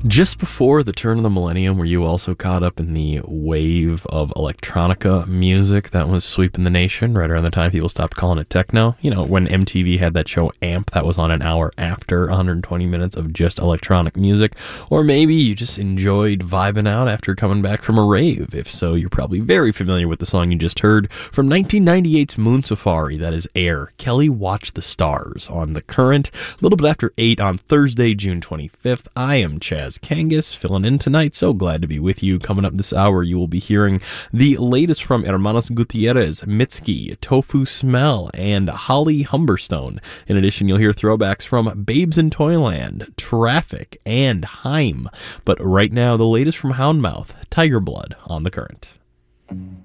Just before the turn of the millennium, were you also caught up in the wave of electronica music that was sweeping the nation right around the time people stopped calling it techno? You know, when MTV had that show AMP that was on an hour after 120 minutes of just electronic music. Or maybe you just enjoyed vibing out after coming back from a rave. If so, you're probably very familiar with the song you just heard from 1998's Moon Safari, that is Air, Kelly Watch the Stars, on The Current, a little bit after 8 on Thursday, June 25th. I am Chaz Kangas, filling in tonight. So glad to be with you. Coming up this hour, you will be hearing the latest from Hermanos Gutierrez, Mitski, Tofu Smell, and Holly Humberstone. In addition, you'll hear throwbacks from Babes in Toyland, Traffic, and Haim. But right now, the latest from Houndmouth, Tiger Blood, on The Current.